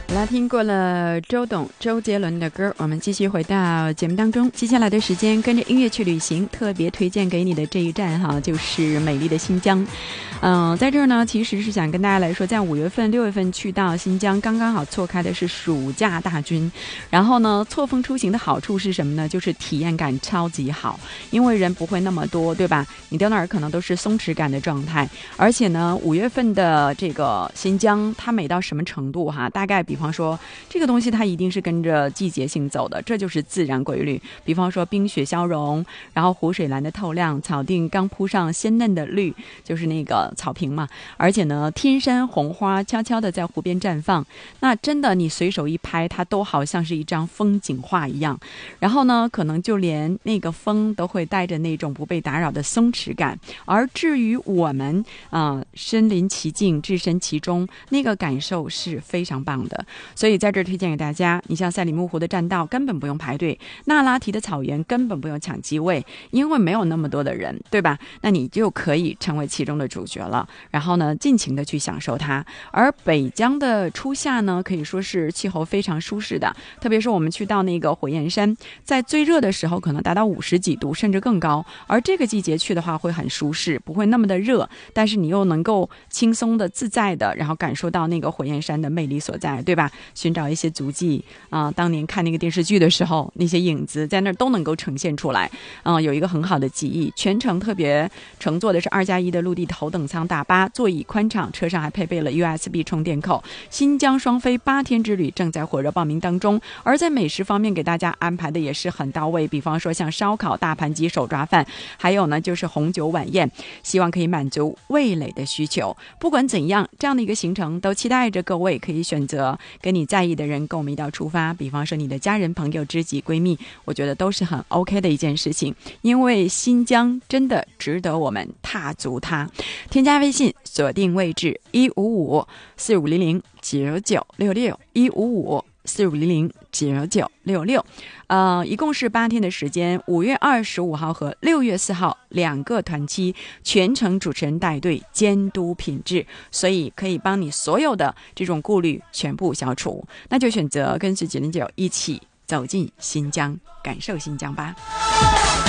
来听过了周杰伦的歌，我们继续回到节目当中。接下来的时间跟着音乐去旅行，特别推荐给你的这一站就是美丽的新疆。在这儿呢，其实是想跟大家来说，在5月份、6月份去到新疆，刚刚好错开的是暑假大军。然后呢，错峰出行的好处是什么呢？就是体验感超级好，因为人不会那么多，对吧？你到那儿可能都是松弛感的状态。而且呢，5月份的这个新疆，它美到什么程度大概比方说这个东西它一定是跟着季节性走的，这就是自然规律。比方说冰雪消融，然后湖水蓝的透亮，草地刚铺上鲜嫩的绿，就是那个草坪嘛。而且呢，天山红花悄悄的在湖边绽放，那真的你随手一拍，它都好像是一张风景画一样。然后呢，可能就连那个风都会带着那种不被打扰的松弛感。而至于我们身临其境，置身其中，那个感受是非常棒的。所以在这儿推荐给大家，你像赛里木湖的栈道根本不用排队，那拉提的草原根本不用抢机位，因为没有那么多的人，对吧？那你就可以成为其中的主角了，然后呢，尽情的去享受它。而北疆的初夏呢，可以说是气候非常舒适的，特别是我们去到那个火焰山，在最热的时候可能达到50几度甚至更高，而这个季节去的话会很舒适，不会那么的热，但是你又能够轻松的自在的，然后感受到那个火焰山的魅力所在，对吧？寻找一些足迹当年看那个电视剧的时候，那些影子在那儿都能够呈现出来，有一个很好的记忆。全程特别乘坐的是2+1的陆地头等舱大巴，座椅宽敞，车上还配备了 USB 充电口。新疆双飞8天之旅正在火热报名当中，而在美食方面给大家安排的也是很到位，比方说像烧烤、大盘鸡、手抓饭，还有呢就是红酒晚宴，希望可以满足味蕾的需求。不管怎样，这样的一个行程都期待着各位可以选择跟你在意的人跟我们一道出发，比方说你的家人、朋友、知己、闺蜜，我觉得都是很 OK 的一件事情，因为新疆真的值得我们踏足它。添加微信锁定位置155-4500-9966，155-4500-9966，一共是8天的时间，5月25号和6月4号2个团期，全程主持人带队监督品质，所以可以帮你所有的这种顾虑全部消除，那就选择跟随909一起走进新疆，感受新疆吧。